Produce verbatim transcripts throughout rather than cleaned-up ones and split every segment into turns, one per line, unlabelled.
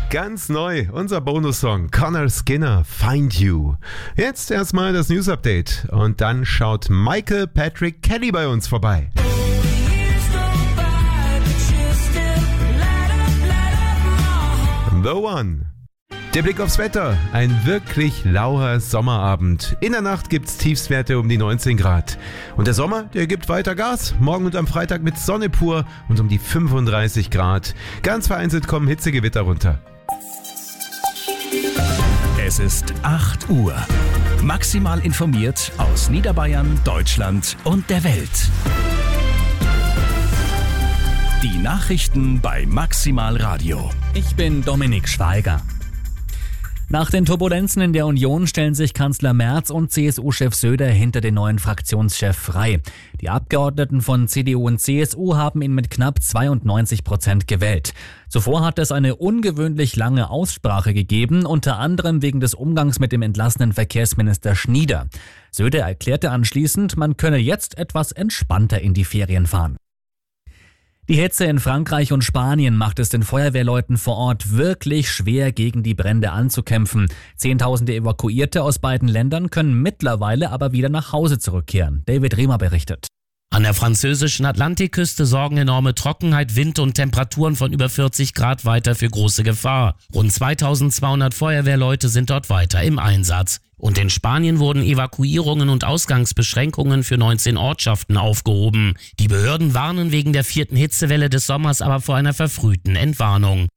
Ganz neu, unser Bonussong Connor Skinner, Find You. Jetzt erstmal das News-Update und dann schaut Michael Patrick Kelly bei uns vorbei. The One. Der Blick aufs Wetter. Ein wirklich lauer Sommerabend. In der Nacht gibt's Tiefstwerte um die neunzehn Grad. Und der Sommer, der gibt weiter Gas. Morgen und am Freitag mit Sonne pur und um die fünfunddreißig Grad. Ganz vereinzelt kommen Hitzegewitter runter.
Es ist acht Uhr. Maximal informiert aus Niederbayern, Deutschland und der Welt. Die Nachrichten bei Maximal Radio.
Ich bin Dominik Schweiger. Nach den Turbulenzen in der Union stellen sich Kanzler Merz und C S U-Chef Söder hinter den neuen Fraktionschef frei. Die Abgeordneten von C D U und C S U haben ihn mit knapp zweiundneunzig Prozent gewählt. Zuvor hat es eine ungewöhnlich lange Aussprache gegeben, unter anderem wegen des Umgangs mit dem entlassenen Verkehrsminister Schnieder. Söder erklärte anschließend, man könne jetzt etwas entspannter in die Ferien fahren. Die Hitze in Frankreich und Spanien macht es den Feuerwehrleuten vor Ort wirklich schwer, gegen die Brände anzukämpfen. Zehntausende Evakuierte aus beiden Ländern können mittlerweile aber wieder nach Hause zurückkehren. David Riemer berichtet.
An der französischen Atlantikküste sorgen enorme Trockenheit, Wind und Temperaturen von über vierzig Grad weiter für große Gefahr. Rund zweitausendzweihundert Feuerwehrleute sind dort weiter im Einsatz. Und in Spanien wurden Evakuierungen und Ausgangsbeschränkungen für neunzehn Ortschaften aufgehoben. Die Behörden warnen wegen der vierten Hitzewelle des Sommers aber vor einer verfrühten Entwarnung.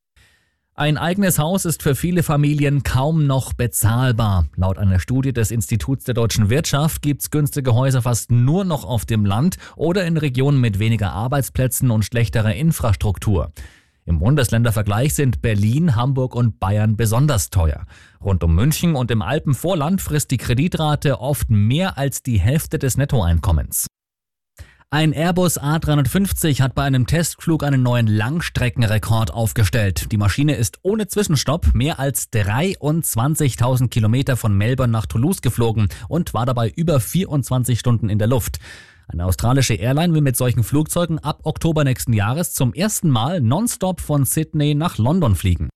Ein eigenes Haus ist für viele Familien kaum noch bezahlbar. Laut einer Studie des Instituts der deutschen Wirtschaft gibt es günstige Häuser fast nur noch auf dem Land oder in Regionen mit weniger Arbeitsplätzen und schlechterer Infrastruktur. Im Bundesländervergleich sind Berlin, Hamburg und Bayern besonders teuer. Rund um München und im Alpenvorland frisst die Kreditrate oft mehr als die Hälfte des Nettoeinkommens. Ein Airbus A dreihundertfünfzig hat bei einem Testflug einen neuen Langstreckenrekord aufgestellt. Die Maschine ist ohne Zwischenstopp mehr als dreiundzwanzigtausend Kilometer von Melbourne nach Toulouse geflogen und war dabei über vierundzwanzig Stunden in der Luft. Eine australische Airline will mit solchen Flugzeugen ab Oktober nächsten Jahres zum ersten Mal nonstop von Sydney nach London fliegen.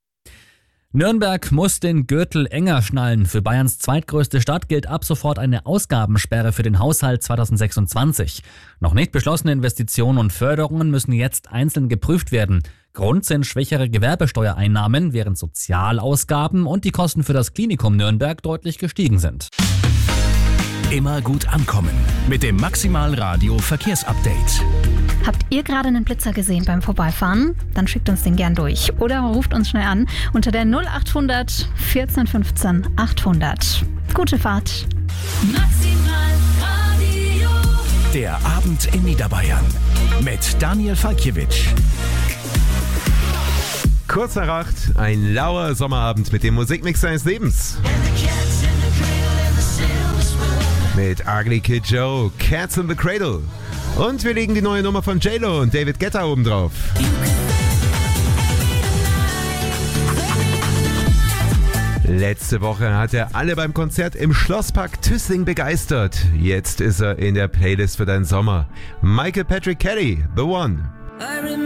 Nürnberg muss den Gürtel enger schnallen. Für Bayerns zweitgrößte Stadt gilt ab sofort eine Ausgabensperre für den Haushalt zweitausendsechsundzwanzig. Noch nicht beschlossene Investitionen und Förderungen müssen jetzt einzeln geprüft werden. Grund sind schwächere Gewerbesteuereinnahmen, während Sozialausgaben und die Kosten für das Klinikum Nürnberg deutlich gestiegen sind.
Immer gut ankommen mit dem Maximal Radio Verkehrsupdate.
Habt ihr gerade einen Blitzer gesehen beim Vorbeifahren? Dann schickt uns den gern durch oder ruft uns schnell an unter der null achthundert vierzehn fünfzehn achthundert. Gute Fahrt.
Maximal Radio.
Der Abend in Niederbayern mit Daniel Falkiewicz.
Kurz nach acht, ein lauer Sommerabend mit dem Musikmix seines Lebens. Mit Ugly Kid Joe, Cats in the Cradle. Und wir legen die neue Nummer von J-Lo und David Guetta oben drauf. Letzte Woche hat er alle beim Konzert im Schlosspark Tüssing begeistert. Jetzt ist er in der Playlist für deinen Sommer. Michael Patrick Kelly, The One.